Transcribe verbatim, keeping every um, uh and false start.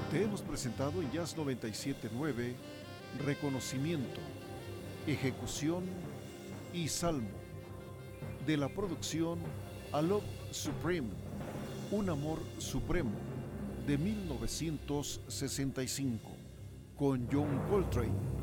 Te hemos presentado en Jazz noventa y siete punto nueve Reconocimiento, Ejecución y Salmo, de la producción A Love Supreme, Un Amor Supremo, de mil novecientos sesenta y cinco, con John Coltrane.